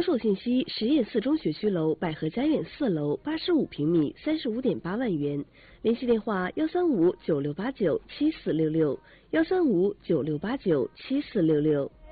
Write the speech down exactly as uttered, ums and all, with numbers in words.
售信息：实验四中学区楼百合家苑四楼，八十五平米，三十五点八万元。联系电话：幺三五九六八九七四六六，幺三五九六八九七四六六。